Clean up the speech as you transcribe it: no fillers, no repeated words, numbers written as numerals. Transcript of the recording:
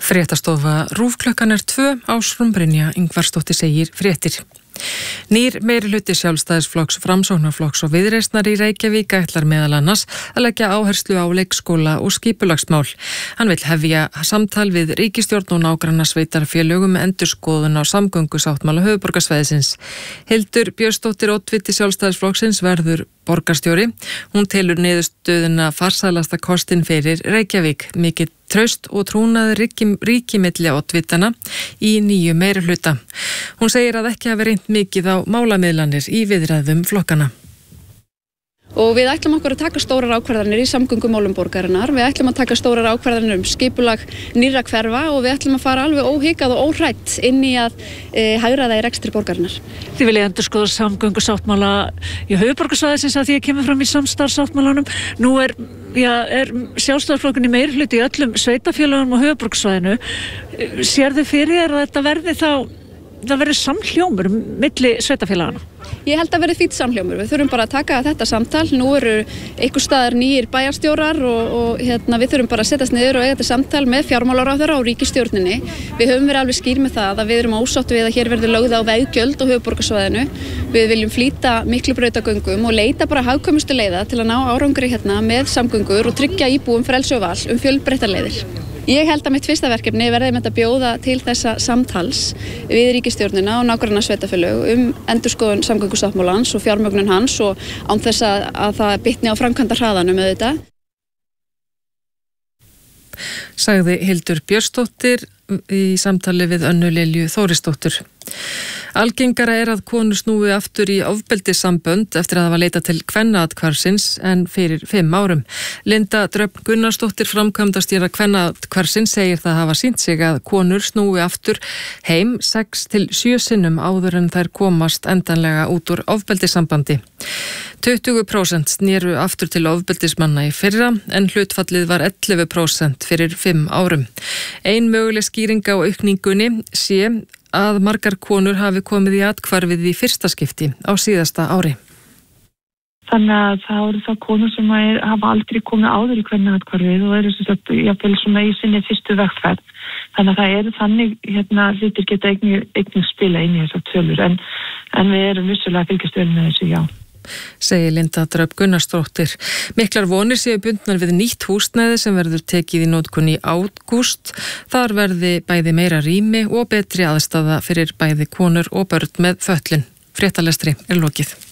Fréttastofa RÚV klukkan 2 Ásrún Brynja Ingvarsdóttir segir fréttir. Nýr meirihluti Sjálfstæðisflokks, Framsóknarflokks og Viðreisnar í Reykjavík ætlar meðal annars að leggja áherslu á leikskóla og skipulagsmál. Hann vill hefja samtal við ríkisstjórn og nágrannasveitarfélög endurskoðun á samgöngusáttmála höfuðborgarsvæðisins. Hildur Björnsdóttir, oddviti Sjálfstæðisflokksins, verður borgarstjóri. Hún telur niðurstöðuna farsælasta kostin fyrir Reykjavík. Mikið traust og trúnaður ríki milli oddvitana í nýju meirihluta. Hún segir að ekki hafi reynt mikið á málamiðlanir í viðræðum flokkana. Og við ætlum okkur að taka stórar ákvarðanir í samgöngumálum borgarinnar. Við ætlum að taka stórar ákvarðanir skipulag nýrra hverfa og við ætlum að fara alveg óhikað og óhrætt inn í að hagræða í rekstri borgarinnar. Þið viljið endurskoða samgöngusáttmála í höfuðborgarsvæðisins að því að kemur fram í samstarfssáttmálanum. Nú er Sjálfstæðisflokkurinn í meirihluta í öllum sveitafélögum á höfuðborgarsvæðinu. Sérðu fyrir þér að þetta verði það verður samhljómur milli sveitafélagana? Ég held að verði fínn samhljómur. Við þurfum bara að taka þetta samtal. Nú eru einhver staðar nýjir bæjarstjórar og við þurfum bara að setjast niður og eiga þetta samtal með fjármálaráðherra og ríkisstjórninni. Við höfum verið alveg skýr með það að við erum ósátt við að hér verði lögð á veggjöld á höfuðborgarsvæðinu. Við viljum flýta Miklubrautagöngum og leita bara hagkvæmustu leiða til að ná árangri með samgöngur og tryggja íbúum frelsi og val fjölbreyttar leiðir. Ég held að mitt fyrsta verkefni verði með að bjóða til þessa samtals við ríkisstjórnina og nágrannasveitarfélög endurskoðun samgöngusáttmálans og fjármögnun hans og án þess að það bitni á framkvæmdahraðanum auðvitað. Sagði Hildur Björnsdóttir í samtali við Önnu Lilju Þórisdóttur. Algengara að konur snúi aftur í ofbeldissambönd eftir að hafa leitað til kvennaathvarfsins en fyrir 5 árum. Linda Dröfn Gunnarsdóttir, framkvæmdastjóri kvennaathvarfsins, segir það hafa sýnt sig að konur snúi aftur heim 6 til 7 sinnum áður en þær komast endanlega út úr ofbeldissambandi. 20% snéru aftur til ofbeldismanna í fyrra en hlutfallið var 11% fyrir 5 árum. Ein möguleg skýring á aukningunni sé að margar konur hafi komið í athvarfið í fyrsta skipti á síðasta ári. Þannig að það eru það konur sem hafa aldrei komið áður í kvennaathvarfið og eru jafnvel svona í sinni fyrstu vegferð. Þannig að það eru þannig hlutir geta einnig spila inn í þessar tölur en við erum vissulega að fylgjast vel með þessu, já. Segir Linda Dröfn Gunnarsdóttir. Miklar vonir séu bundnar við nýtt húsnæði sem verður tekið í notkun í ágúst. Þar verði bæði meira rými og betri aðstaða fyrir bæði konur og börn með fötlun. Fréttalestri lokið.